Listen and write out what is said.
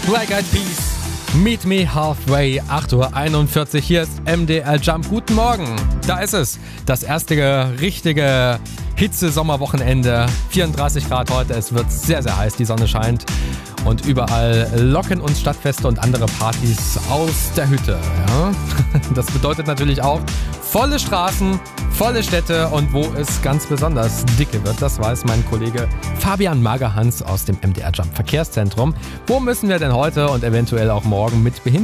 Black Eyed Peas, Meet Me Halfway, 8:41 Uhr, hier ist MDR Jump. Guten Morgen, da ist es, das erste richtige Hitze-Sommerwochenende, 34 Grad heute, es wird sehr, sehr heiß, die Sonne scheint und überall locken uns Stadtfeste und andere Partys aus der Hütte. Ja? Das bedeutet natürlich auch volle Straßen, volle Städte und wo es ganz besonders dicke wird, das weiß mein Kollege Fabian Magerhans aus dem MDR Jump Verkehrszentrum. Wo müssen wir denn heute und eventuell auch morgen mit Behinderungen